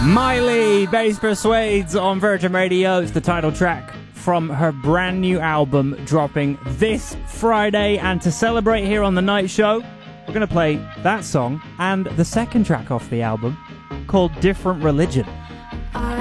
Miley, Bass Persuades on Virgin Radio. It's the title track from her brand new album dropping this Friday. And to celebrate here on The Night Show, we're going to play that song and the second track off the album called Different Religion.